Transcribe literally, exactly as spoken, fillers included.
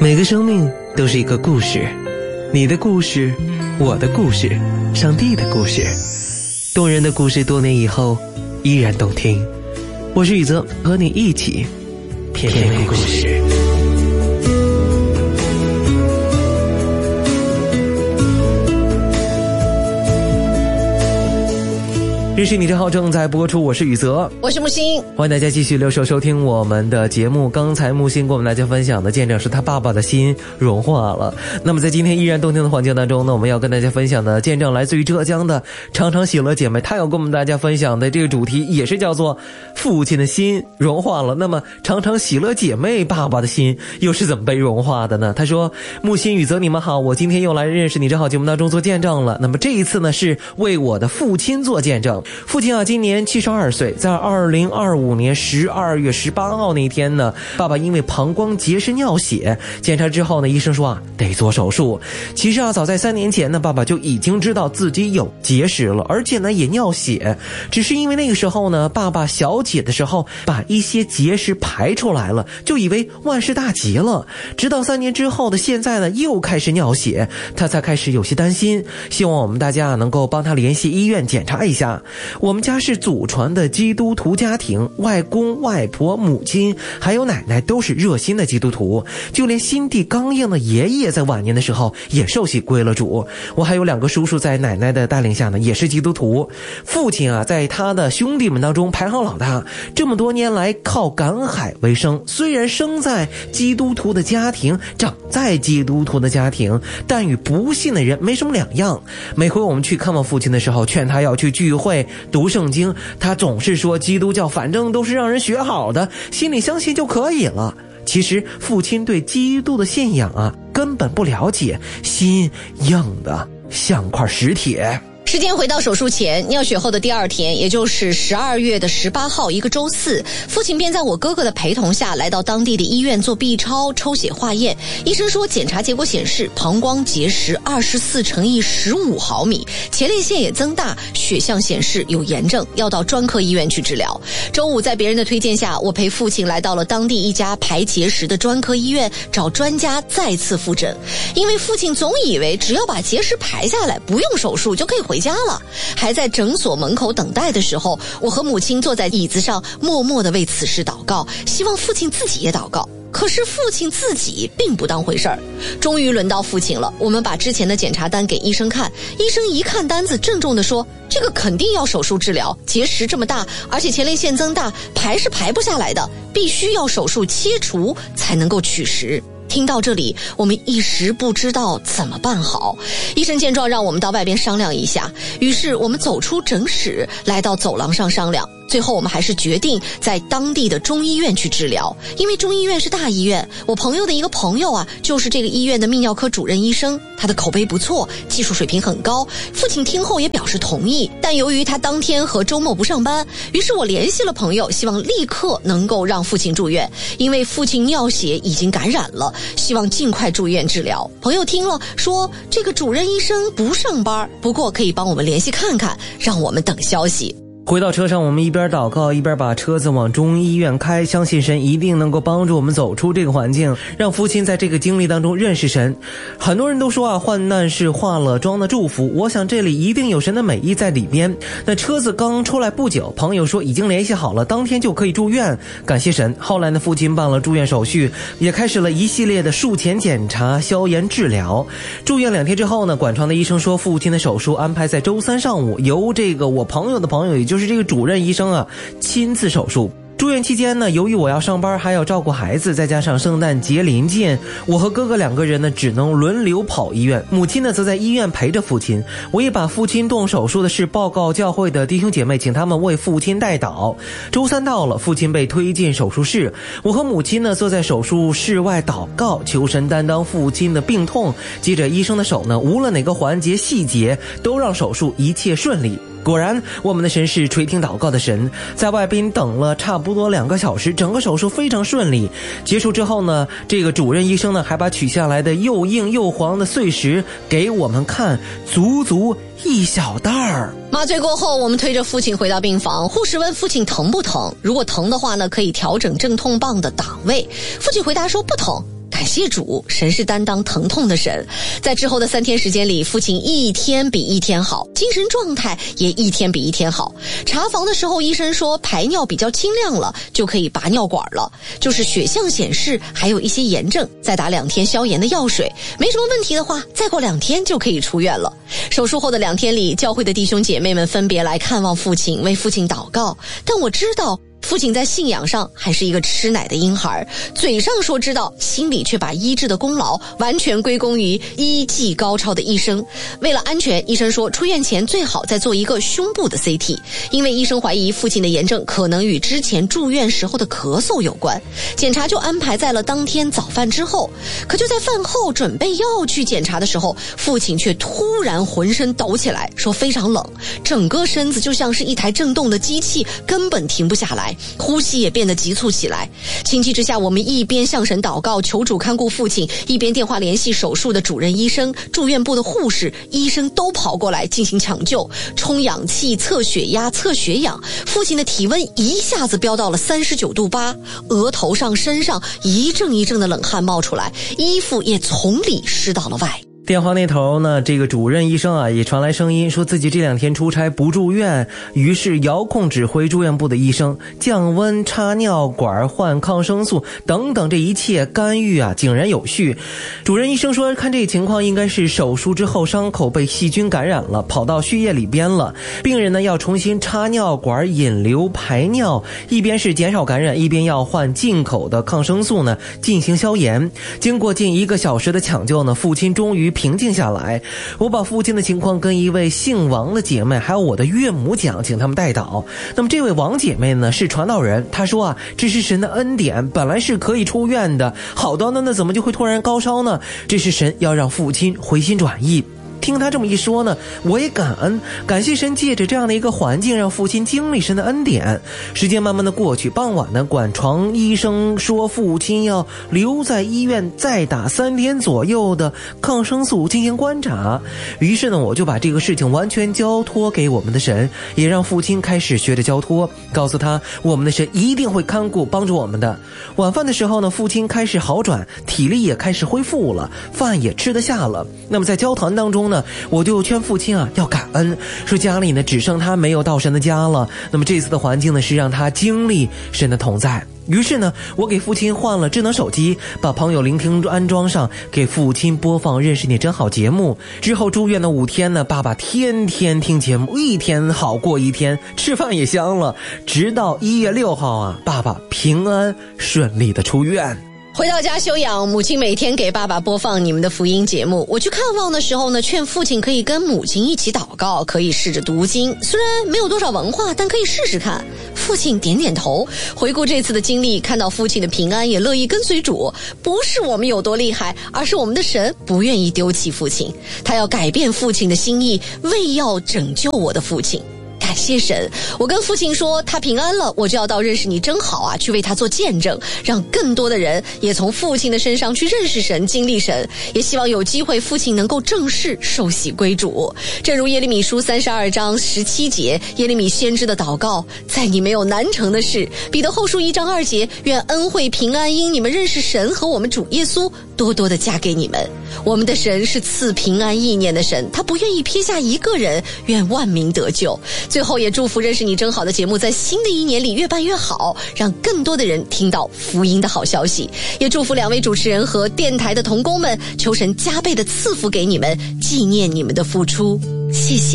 每个生命都是一个故事，你的故事，我的故事，上帝的故事，动人的故事，多年以后依然动听。我是宇泽，和你一起品味故事。认识你这号正在播出，我是宇泽， 我是木星， 欢迎大家继续留守收听我们的节目。刚才木星跟我们大家分享的见证是他爸爸的心融化了。那么在今天依然动听的环境当中呢，我们要跟大家分享的见证来自于浙江的常常喜乐姐妹，她要跟我们大家分享的这个主题也是叫做父亲的心融化了。那么常常喜乐姐妹爸爸的心又是怎么被融化的呢？她说，木星宇泽你们好，我今天又来认识你这号节目当中做见证了。那么这一次呢是为我的父亲做见证。父亲啊今年七十二岁，在二零二五年十二月十八号那天呢，爸爸因为膀胱结石尿血，检查之后呢，医生说啊得做手术。其实啊早在三年前呢，爸爸就已经知道自己有结石了，而且呢也尿血，只是因为那个时候呢，爸爸小解的时候把一些结石排出来了，就以为万事大吉了。直到三年之后的现在呢，又开始尿血，他才开始有些担心，希望我们大家能够帮他联系医院检查一下。我们家是祖传的基督徒家庭，外公外婆母亲还有奶奶都是热心的基督徒，就连心地刚硬的爷爷在晚年的时候也受洗归了主。我还有两个叔叔在奶奶的带领下呢也是基督徒。父亲啊在他的兄弟们当中排行老大，这么多年来靠赶海为生，虽然生在基督徒的家庭，长在基督徒的家庭，但与不信的人没什么两样。每回我们去看望父亲的时候，劝他要去聚会读圣经，他总是说基督教反正都是让人学好的，心里相信就可以了。其实父亲对基督的信仰啊根本不了解，心硬的像块石铁。 时间回到手术前，尿血后的第二天，也就是十二月的十八号，一个周四，父亲便在我哥哥的陪同下来到当地的医院做 B 超抽血化验。医生说检查结果显示膀胱结石二十四乘以十五毫米，前列腺也增大，血象显示有炎症，要到专科医院去治疗。周五在别人的推荐下，我陪父亲来到了当地一家排结石的专科医院，找专家再次复诊。因为父亲总以为只要把结石排下来，不用手术就可以回家了。还在诊所门口等待的时候，我和母亲坐在椅子上默默地为此事祷告，希望父亲自己也祷告。可是父亲自己并不当回事儿。终于轮到父亲了，我们把之前的检查单给医生看，医生一看单子郑重地说，这个肯定要手术治疗，结石这么大，而且前列腺增大，排是排不下来的，必须要手术切除才能够取石。听到这里，我们一时不知道怎么办好。医生见状让我们到外边商量一下，于是我们走出诊室，来到走廊上商量。最后我们还是决定在当地的中医院去治疗，因为中医院是大医院，我朋友的一个朋友啊就是这个医院的泌尿科主任医生，他的口碑不错，技术水平很高。父亲听后也表示同意，但由于他当天和周末不上班，于是我联系了朋友，希望立刻能够让父亲住院，因为父亲尿血已经感染了，希望尽快住院治疗。朋友听了说，这个主任医生不上班，不过可以帮我们联系看看，让我们等消息。 回到车上，我们一边祷告一边把车子往中医院开，相信神一定能够帮助我们走出这个环境，让父亲在这个经历当中认识神。很多人都说啊，患难是化了妆的祝福，我想这里一定有神的美意在里边。那车子刚出来不久，朋友说已经联系好了，当天就可以住院，感谢神。后来呢，父亲办了住院手续，也开始了一系列的术前检查、消炎治疗。住院两天之后呢，管床的医生说父亲的手术安排在周三上午，由这个我朋友的朋友，也就是这个主任医生啊亲自手术。住院期间呢，由于我要上班还要照顾孩子，再加上圣诞节临近，我和哥哥两个人呢只能轮流跑医院，母亲呢则在医院陪着父亲。我也把父亲动手术的事报告教会的弟兄姐妹，请他们为父亲代祷。周三到了，父亲被推进手术室，我和母亲呢坐在手术室外祷告，求神担当父亲的病痛。接着医生的手呢，无论哪个环节细节都让手术一切顺利。果然我们的神是垂听祷告的神。在外边等了差不多两个小时，整个手术非常顺利。结束之后呢，这个主任医生呢还把取下来的又硬又黄的碎石给我们看，足足一小袋儿。 麻醉过后，我们推着父亲回到病房，护士问父亲疼不疼，如果疼的话呢，可以调整镇痛棒的档位。父亲回答说不疼。感感谢主，神是担当疼痛的神。在之后的三天时间里，父亲一天比一天好，精神状态也一天比一天好。查房的时候，医生说排尿比较清亮了，就可以拔尿管了，就是血象显示还有一些炎症，再打两天消炎的药水，没什么问题的话，再过两天就可以出院了。手术后的两天里，教会的弟兄姐妹们分别来看望父亲，为父亲祷告。但我知道父亲在信仰上还是一个吃奶的婴孩，嘴上说知道，心里却把医治的功劳完全归功于医技高超的医生。为了安全，医生说出院前最好再做一个胸部的 C T， 因为医生怀疑父亲的炎症可能与之前住院时候的咳嗽有关。检查就安排在了当天早饭之后，可就在饭后准备要去检查的时候，父亲却突然浑身抖起来，说非常冷，整个身子就像是一台震动的机器，根本停不下来，呼吸也变得急促起来。情急之下，我们一边向神祷告求主看顾父亲，一边电话联系手术的主任医生、住院部的护士，医生都跑过来进行抢救，充氧气、测血压、测血氧。父亲的体温一下子飙到了三十九度八，额头上、身上一阵一阵的冷汗冒出来，衣服也从里湿到了外。 电话那头呢，这个主任医生啊也传来声音，说自己这两天出差不住院，于是遥控指挥住院部的医生降温、插尿管、换抗生素等等，这一切干预啊井然有序。主任医生说，看这情况应该是手术之后伤口被细菌感染了，跑到血液里边了，病人呢要重新插尿管、引流排尿，一边是减少感染，一边要换进口的抗生素呢进行消炎。经过近一个小时的抢救呢，父亲终于平静下来。我把父亲的情况跟一位姓王的姐妹还有我的岳母讲，请他们代祷。那么这位王姐妹呢是传道人，她说啊，这是神的恩典，本来是可以出院的，好端端的怎么就会突然高烧呢？这是神要让父亲回心转意。听他这么一说呢，我也感恩，感谢神借着这样的一个环境让父亲经历神的恩典。时间慢慢的过去，傍晚呢，管床医生说父亲要留在医院再打三天左右的抗生素进行观察。于是呢，我就把这个事情完全交托给我们的神，也让父亲开始学着交托，告诉他我们的神一定会看顾帮助我们的。晚饭的时候呢，父亲开始好转，体力也开始恢复了，饭也吃得下了。那么在交谈当中呢，我就劝父亲啊要感恩，说家里呢只剩他没有到神的家了。那么这次的环境呢是让他经历神的同在。于是呢，我给父亲换了智能手机，把朋友聆听安装上，给父亲播放认识你真好节目。之后住院的五天呢，爸爸天天听节目，一天好过一天，吃饭也香了。直到一月六号啊，爸爸平安顺利的出院。 回到家休养，母亲每天给爸爸播放你们的福音节目。我去看望的时候呢，劝父亲可以跟母亲一起祷告，可以试着读经，虽然没有多少文化，但可以试试看。父亲点点头。回顾这次的经历，看到父亲的平安，也乐意跟随主。不是我们有多厉害，而是我们的神不愿意丢弃父亲，他要改变父亲的心意，为要拯救我的父亲。感谢神，我跟父亲说他平安了，我就要到认识你真好啊，去为他做见证，让更多的人也从父亲的身上去认识神，经历神。也希望有机会父亲能够正式受洗归主。正如耶利米书三十二章十七节，耶利米先知的祷告，在你没有难成的事。彼得后书一章二节，愿恩惠平安因你们认识神和我们主耶稣多多的加给你们。我们的神是赐平安意念的神，他不愿意撇下一个人，愿万民得救。最后也祝福认识你真好的节目在新的一年里越办越好，让更多的人听到福音的好消息。也祝福两位主持人和电台的同工们，求神加倍的赐福给你们，纪念你们的付出。谢谢。